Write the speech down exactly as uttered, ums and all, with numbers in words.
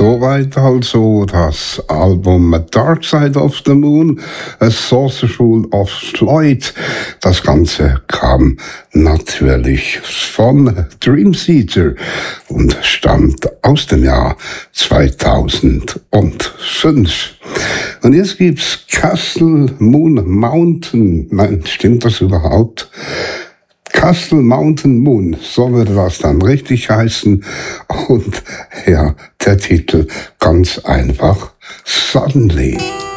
Soweit also das Album Dark Side of the Moon, A Saucerful of Light. Das Ganze kam natürlich von Dream Theater und stammt aus dem Jahr zweitausendfünf. Und jetzt gibt's Castle Moon Mountain. Nein, stimmt das überhaupt? Castle Mountain Moon, so würde das dann richtig heißen. Und ja, der Titel ganz einfach Suddenly.